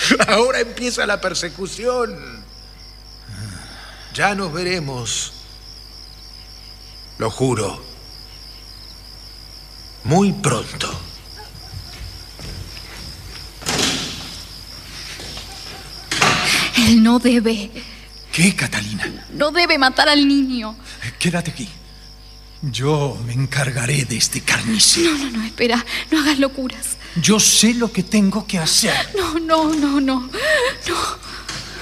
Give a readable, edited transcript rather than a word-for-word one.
Ahora empieza la persecución. Ya nos veremos. Lo juro. Muy pronto. Él no debe. ¿Qué, Catalina? No debe matar al niño. Quédate aquí. Yo me encargaré de este carnicero. No, espera. No hagas locuras. Yo sé lo que tengo que hacer. No.